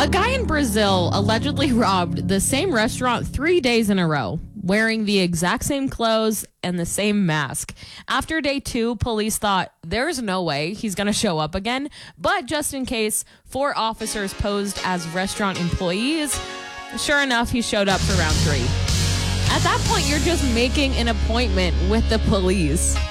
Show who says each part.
Speaker 1: A guy in Brazil allegedly robbed the same restaurant 3 days in a row, wearing the exact same clothes and the same mask. After day 2, police thought there's no way he's going to show up again, but just in case, 4 officers posed as restaurant employees. Sure enough, he showed up for round 3. At that point, you're just making an appointment with the police.